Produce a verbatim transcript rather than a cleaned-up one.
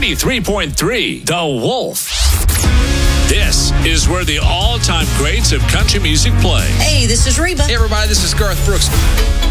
ninety-three point three The Wolf. This is where the all-time greats of country music play. Hey, this is Reba. Hey, everybody, this is Garth Brooks.